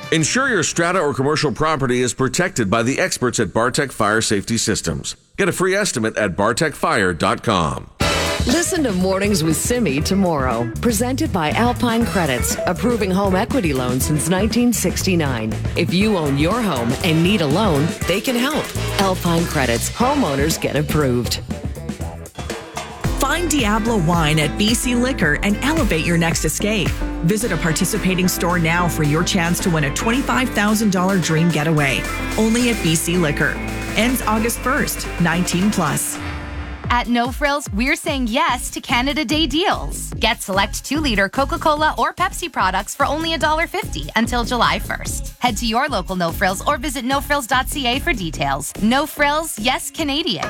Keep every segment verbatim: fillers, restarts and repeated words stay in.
Ensure your strata or commercial property is protected by the experts at Bartech Fire Safety Systems. Get a free estimate at bartech fire dot com. Listen to Mornings with Simi tomorrow. Presented by Alpine Credits, approving home equity loans since nineteen sixty-nine. If you own your home and need a loan, they can help. Alpine Credits, homeowners get approved. Find Diablo Wine at B C Liquor and elevate your next escape. Visit a participating store now for your chance to win a twenty-five thousand dollars dream getaway. Only at B C Liquor. Ends August first, nineteen plus. At No Frills, we're saying yes to Canada Day deals. Get select two-liter Coca-Cola or Pepsi products for only one dollar fifty until July first. Head to your local No Frills or visit no frills dot c a for details. No Frills, yes Canadian.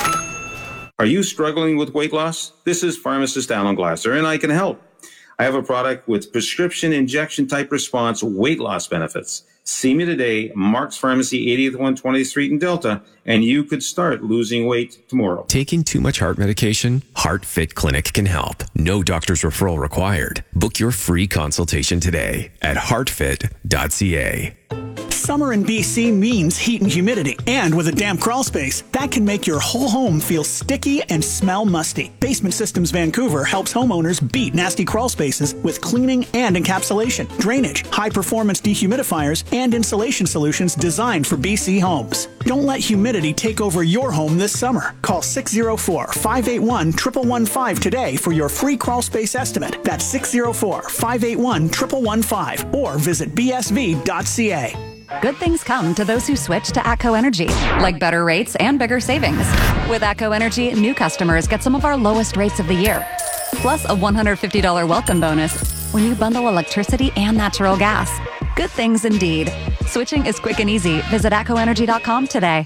Are you struggling with weight loss? This is pharmacist Alan Glasser, and I can help. I have a product with prescription injection type response weight loss benefits. See me today, Mark's Pharmacy, eightieth one twentieth Street in Delta, and you could start losing weight tomorrow. Taking too much heart medication? HeartFit Clinic can help. No doctor's referral required. Book your free consultation today at heart fit dot c a. Summer in B C means heat and humidity, and with a damp crawl space, that can make your whole home feel sticky and smell musty. Basement Systems Vancouver helps homeowners beat nasty crawl spaces with cleaning and encapsulation, drainage, high-performance dehumidifiers, and insulation solutions designed for B C homes. Don't let humidity take over your home this summer. Call six oh four, five eight one, one one one five today for your free crawl space estimate. That's six oh four, five eight one, one one one five or visit b s v dot c a. Good things come to those who switch to ATCO Energy, like better rates and bigger savings. With ATCO Energy, new customers get some of our lowest rates of the year, plus a one hundred fifty dollars welcome bonus when you bundle electricity and natural gas. Good things indeed. Switching is quick and easy. Visit atco energy dot com today.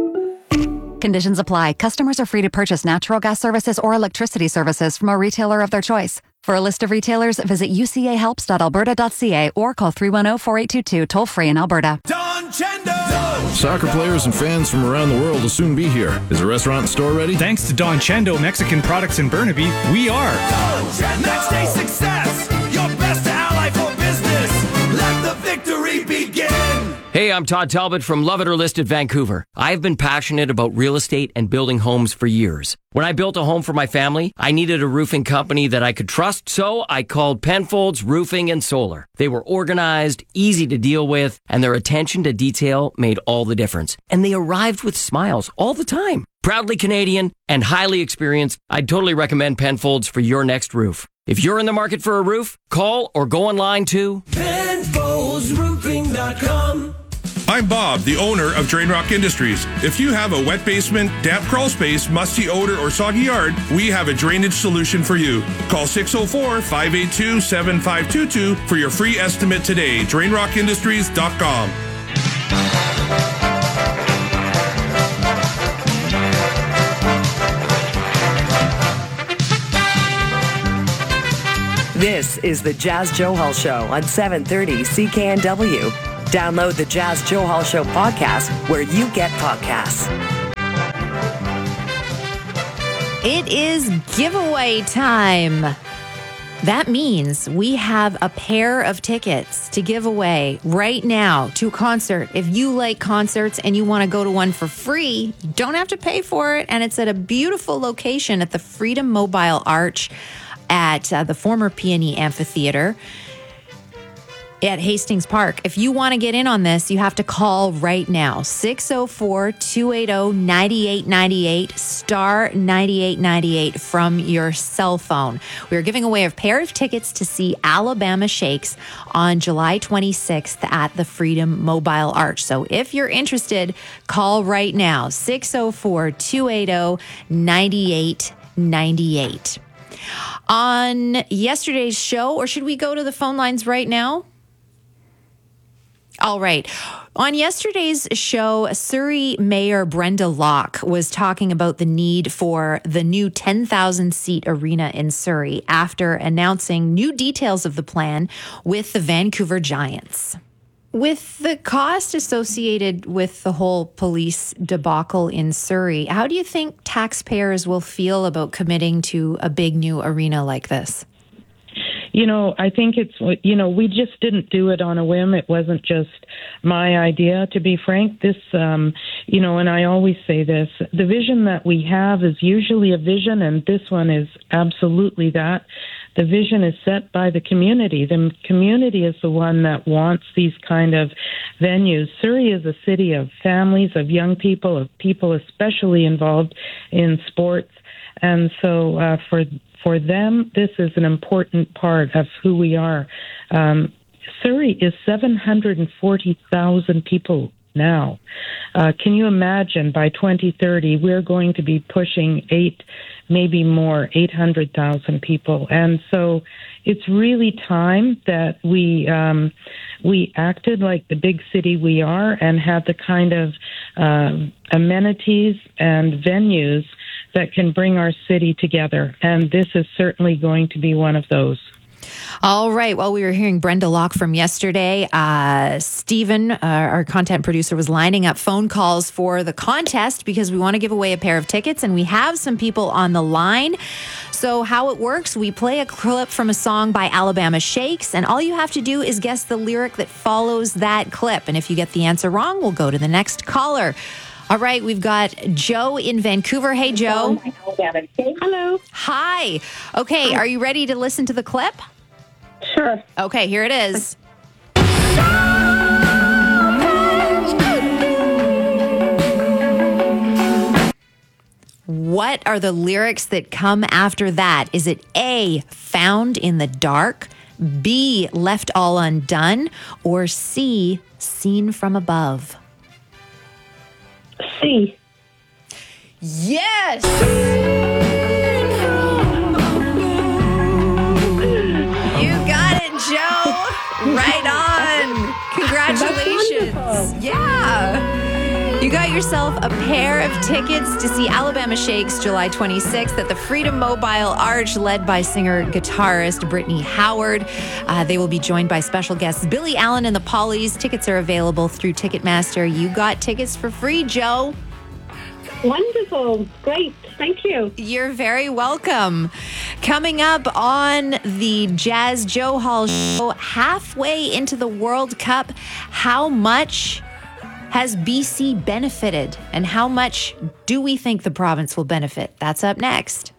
Conditions apply. Customers are free to purchase natural gas services or electricity services from a retailer of their choice. For a list of retailers, visit u c a helps dot alberta dot c a or call three one zero, four eight two two, toll free in Alberta. Don Chendo! Soccer players and fans from around the world will soon be here. Is the restaurant and store ready? Thanks to Don Chendo Mexican Products in Burnaby, we are. Don Chendo! Next day success, your best ally for business. Let the victory begin. Hey, I'm Todd Talbot from Love It or List It Vancouver. I've been passionate about real estate and building homes for years. When I built a home for my family, I needed a roofing company that I could trust, so I called Penfolds Roofing and Solar. They were organized, easy to deal with, and their attention to detail made all the difference. And they arrived with smiles all the time. Proudly Canadian and highly experienced, I'd totally recommend Penfolds for your next roof. If you're in the market for a roof, call or go online to Penfolds Roofing dot com. I'm Bob, the owner of Drain Rock Industries. If you have a wet basement, damp crawl space, musty odor, or soggy yard, we have a drainage solution for you. Call six oh four, five eight two, seven five two two for your free estimate today. drain rock industries dot com. This is the Jazz Johal Show on seven thirty C K N W. Download the Jazz Johal Show podcast where you get podcasts. It is giveaway time. That means we have a pair of tickets to give away right now to a concert. If you like concerts and you want to go to one for free, you don't have to pay for it. And it's at a beautiful location at the Freedom Mobile Arch at uh, the former P and E Amphitheater at Hastings Park. If you want to get in on this, you have to call right now. six oh four, two eight oh, nine eight nine eight, star ninety-eight ninety-eight from your cell phone. We're giving away a pair of tickets to see Alabama Shakes on July twenty-sixth at the Freedom Mobile Arch. So if you're interested, call right now. six oh four, two eight oh, nine eight nine eight. On yesterday's show, or should we go to the phone lines right now? All right. On yesterday's show, Surrey Mayor Brenda Locke was talking about the need for the new ten thousand seat arena in Surrey after announcing new details of the plan with the Vancouver Giants. With the cost associated with the whole police debacle in Surrey, how do you think taxpayers will feel about committing to a big new arena like this? you know, I think it's, you know, we just didn't do it on a whim. It wasn't just my idea, to be frank. This, um, you know, and I always say this, the vision that we have is usually a vision, and this one is absolutely that. The vision is set by the community. The community is the one that wants these kind of venues. Surrey is a city of families, of young people, of people especially involved in sports. And so uh, for for them, this is an important part of who we are. Um, Surrey is seven hundred forty thousand people now. Uh, can you imagine by twenty thirty, we're going to be pushing eight, maybe more, eight hundred thousand people. And so it's really time that we um, we acted like the big city we are and had the kind of um, amenities and venues that can bring our city together. And this is certainly going to be one of those. All right. Well, we were hearing Brenda Locke from yesterday. Uh, Stephen, uh, our content producer, was lining up phone calls for the contest because we want to give away a pair of tickets, and we have some people on the line. So how it works, we play a clip from a song by Alabama Shakes, and all you have to do is guess the lyric that follows that clip. And if you get the answer wrong, we'll go to the next caller. All right, we've got Joe in Vancouver. Hey, Joe. Hello. Hi. Okay, are you ready to listen to the clip? Sure. Okay, here it is. What are the lyrics that come after that? Is it A, found in the dark, B, left all undone, or C, seen from above? C. Yes! You got it, Joe. Right on. Congratulations. Yeah. You got yourself a pair of tickets to see Alabama Shakes July twenty-sixth at the Freedom Mobile Arch, led by singer-guitarist Brittany Howard. Uh, they will be joined by special guests Billy Allen and the Pollies. Tickets are available through Ticketmaster. You got tickets for free, Joe. Wonderful. Great. Thank you. You're very welcome. Coming up on the Jazz Joe Hall show, halfway into the World Cup, how much has B C benefited, and how much do we think the province will benefit? That's up next.